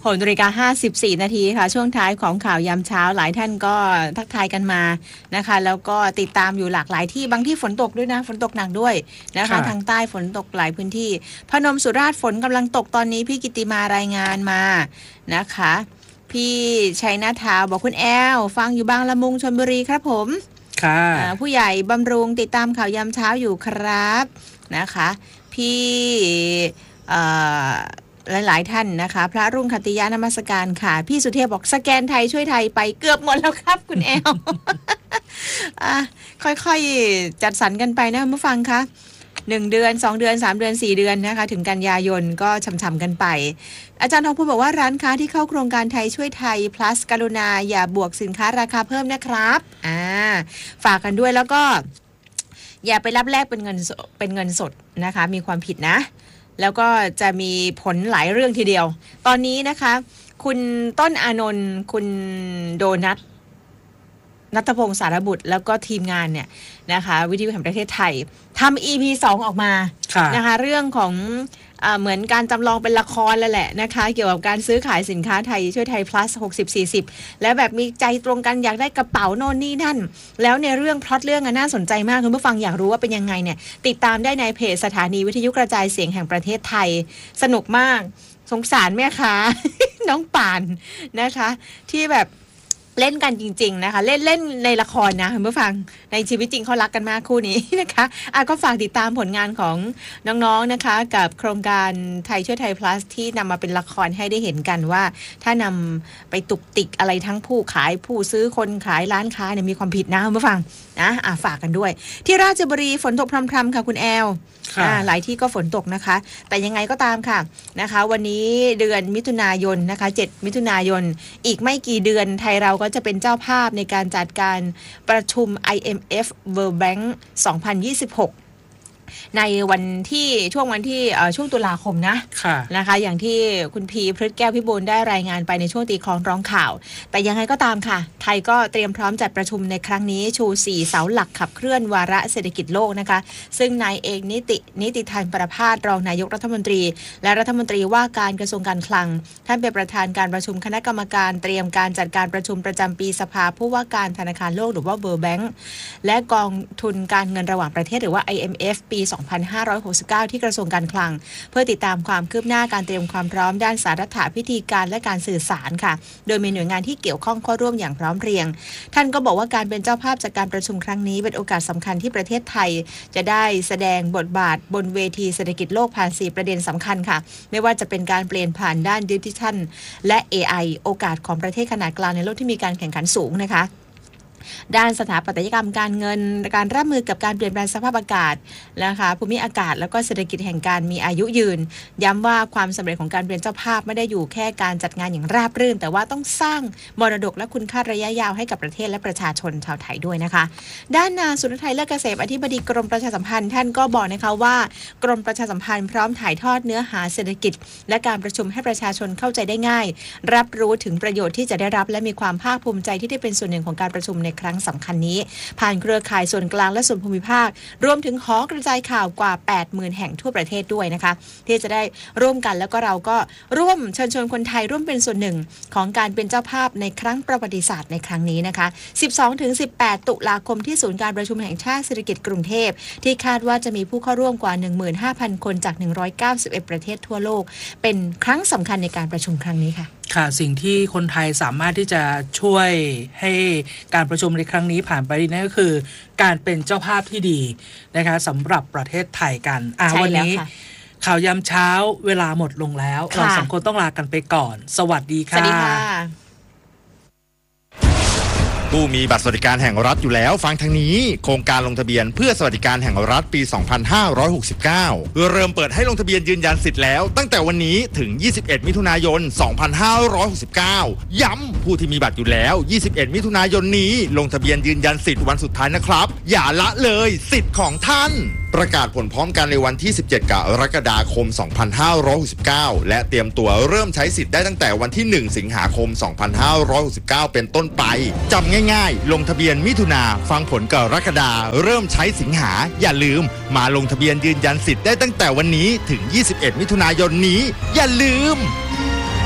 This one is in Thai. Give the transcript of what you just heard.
6:54 นาทีค่ะช่วงท้ายของข่าวยามเช้าหลายท่านก็ทักทายกันมานะคะแล้วก็ติดตามอยู่หลากหลายที่บางที่ฝนตกด้วยนะฝนตกหนักด้วยนะคะทางใต้ฝนตกหลายพื้นที่พนมสุราษฎร์ฝนกำลังตกตอนนี้พี่กิติมารายงานมานะคะพี่ชัยนาทาวบอกคุณแอลฟังอยู่บางละมุงชลบุรีครับผมค่ะผู้ใหญ่บำรุงติดตามข่าวยามเช้าอยู่ครับนะคะพี่หลายๆท่านนะคะพระรุ่งคัตติยานมัสการค่ะพี่สุเทพบอกสแกนไทยช่วยไทยไปเกือบหมดแล้วครับคุณแอล ค่อยๆจัดสรรกันไปนะผู้ฟังคะ1 เดือน2 เดือน3 เดือน4 เดือนนะคะถึงกันยายนก็ช่ำๆกันไปอาจารย์ทองพูดบอกว่าร้านค้าที่เข้าโครงการไทยช่วยไทย plus กรุณาอย่าบวกสินค้าราคาเพิ่มนะครับฝากกันด้วยแล้วก็อย่าไปรับแลกเป็นเงินสดนะคะมีความผิดนะแล้วก็จะมีผลหลายเรื่องทีเดียวตอนนี้นะคะคุณต้นอานนท์คุณโดนัทณัฐพงศ์สารบุตรแล้วก็ทีมงานเนี่ยนะคะวิทยุแห่งประเทศไทยทำ EP 2 ออกมานะคะเรื่องของเหมือนการจำลองเป็นละครแล้วแหละนะคะเกี่ยวกับการซื้อขายสินค้าไทยช่วยไทย plus 60-40 แล้วแบบมีใจตรงกันอยากได้กระเป๋าโน่นนี่นั่นแล้วในเรื่องพล็อตเรื่องน่าสนใจมากคุณผู้ฟังอยากรู้ว่าเป็นยังไงเนี่ยติดตามได้ในเพจสถานีวิทยุกระจายเสียงแห่งประเทศไทยสนุกมากสงสารแม่ค้า น้องป่านนะคะที่แบบเล่นกันจริงๆนะคะเล่นในละครนะคุณผู้ฟังในชีวิตจริงเขารักกันมากคู่นี้นะคะก็ฝากติดตามผลงานของน้องๆนะคะกับโครงการไทยช่วยไทย plus ที่นำมาเป็นละครให้ได้เห็นกันว่าถ้านำไปตุกติกอะไรทั้งผู้ขายผู้ซื้อคนขายร้านค้าเนี่ยมีความผิดนะคุณผู้ฟังนะฝากกันด้วยที่ราชบุรีฝนตกพรำๆค่ะคุณแอลหลายที่ก็ฝนตกนะคะแต่ยังไงก็ตามค่ะนะคะวันนี้เดือนมิถุนายนนะคะ7 มิถุนายนอีกไม่กี่เดือนไทยเราก็จะเป็นเจ้าภาพในการจัดการประชุม IMF World Bank 2026ในวันที่ช่วงตุลาคมนะคะอย่างที่คุณพีพฤทธิ์แก้วพิบูลได้รายงานไปในช่วงตีคล้องร้องข่าวแต่ยังไงก็ตามค่ะไทยก็เตรียมพร้อมจัดประชุมในครั้งนี้ชู4เสาหลักขับเคลื่อนวาระเศรษฐกิจโลกนะคะซึ่งนายเอกนิติธันประภาสรองนายกรัฐมนตรีและรัฐมนตรีว่าการกระทรวงการคลังท่านเป็นประธานการประชุมคณะกรรมการเตรียมการจัดการประชุมประจำปีสภาผู้ว่าการธนาคารโลกหรือว่า World Bank และกองทุนการเงินระหว่างประเทศหรือว่า IMF ปี2569ที่กระทรวงการคลังเพื่อติดตามความคืบหน้าการเตรียมความพร้อมด้านสารัฐพิธีการและการสื่อสารค่ะโดยมีหน่วยงานที่เกี่ยวข้องเข้าร่วมอย่างพร้อมเพรียงท่านก็บอกว่าการเป็นเจ้าภาพจากการประชุมครั้งนี้เป็นโอกาสสำคัญที่ประเทศไทยจะได้แสดงบทบาทบนเวทีเศรษฐกิจโลกผ่าน4ประเด็นสำคัญค่ะไม่ว่าจะเป็นการเปลี่ยนผ่านด้านดิจิทัลและ AI โอกาสของประเทศขนาดกลางในโลกที่มีการแข่งขันสูงนะคะด้านสถาปัตยกรรมการเงินการรับมือกับการเปลี่ยนแปลงสภาพอากาศนะคะภูมิอากาศแล้วก็เศรษฐกิจแห่งการมีอายุยืนย้ำว่าความสำเร็จของการเป็นเจ้าภาพไม่ได้อยู่แค่การจัดงานอย่างราบรื่นแต่ว่าต้องสร้างมรดกและคุณค่าระยะยาวให้กับประเทศและประชาชนชาวไทยด้วยนะคะด้านนางสุรทัยเลิศเกษมอธิบดีกรมประชาสัมพันธ์ท่านก็บอกนะคะว่ากรมประชาสัมพันธ์พร้อมถ่ายทอดเนื้อหาเศรษฐกิจและการประชุมให้ประชาชนเข้าใจได้ง่ายรับรู้ถึงประโยชน์ที่จะได้รับและมีความภาคภูมิใจที่ได้เป็นส่วนหนึ่งของการประชุมในครั้งสำคัญนี้ผ่านเครือข่ายส่วนกลางและส่วนภูมิภาครวมถึงหอกระจายข่าวกว่า 80,000 แห่งทั่วประเทศด้วยนะคะที่จะได้ร่วมกันแล้วก็เราก็ร่วมเชิญชวนคนไทยร่วมเป็นส่วนหนึ่งของการเป็นเจ้าภาพในครั้งประวัติศาสตร์ในครั้งนี้นะคะ 12-18 ตุลาคมที่ศูนย์การประชุมแห่งชาติเศรษฐกิจกรุงเทพที่คาดว่าจะมีผู้เข้าร่วมกว่า 15,000 คนจาก 191 ประเทศทั่วโลกเป็นครั้งสำคัญในการประชุมครั้งนี้ค่ะค่ะสิ่งที่คนไทยสามารถที่จะช่วยให้การประชุมในครั้งนี้ผ่านไปได้นั่นก็คือการเป็นเจ้าภาพที่ดีนะคะสำหรับประเทศไทยกันวันนี้ข่าวยามเช้าเวลาหมดลงแล้วเราสองคนต้องลากันไปก่อนสวัสดีค่ะสวัสดีค่ะผู้มีบัตรสวัสดิการแห่งรัฐอยู่แล้วฟังทางนี้โครงการลงทะเบียนเพื่อสวัสดิการแห่งรัฐปี 2569 เริ่มเปิดให้ลงทะเบียนยืนยันสิทธิ์แล้วตั้งแต่วันนี้ถึง 21 มิถุนายน 2569 ย้ำผู้ที่มีบัตรอยู่แล้ว 21 มิถุนายนนี้ลงทะเบียนยืนยันสิทธิ์วันสุดท้ายนะครับอย่าละเลยสิทธิ์ของท่านประกาศผลพร้อมกันในวันที่ 17 กรกฎาคม 2569 และเตรียมตัวเริ่มใช้สิทธิ์ได้ตั้งแต่วันที่ 1 สิงหาคม 2569 เป็นต้นไปจำง่ายๆลงทะเบียนมิถุนาฟังผลกรกฎาเริ่มใช้สิงหาอย่าลืมมาลงทะเบียนยืนยันสิทธิ์ได้ตั้งแต่วันนี้ถึง 21 มิถุนายนนี้อย่าลืม